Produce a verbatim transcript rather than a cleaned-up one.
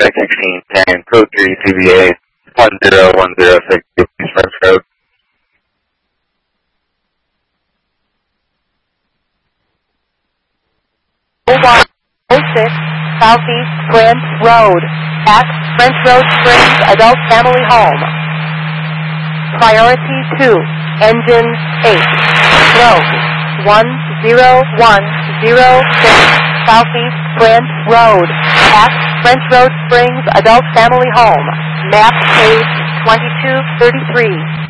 suspect sixteen ten, code three C B A one zero one zero six East French Road. oh six Southeast French Road, at French Road Springs Adult Family Home. Priority two, engine eight, road one zero one zero six Southeast French Road, at French Road Springs Adult Family Home. Map page twenty-two thirty-three.